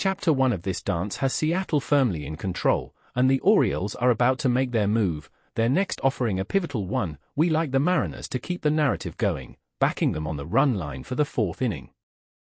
Chapter 1 of this dance has Seattle firmly in control, and the Orioles are about to make their move, their next offering a pivotal one. We like the Mariners to keep the narrative going, backing them on the run line for the fourth inning.